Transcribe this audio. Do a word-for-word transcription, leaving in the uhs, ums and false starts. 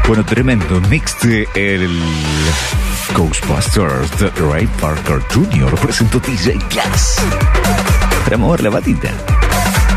Bueno, tremendo mix de el Ghostbusters de Ray Parker junior Presentó D J Glass para mover la patita.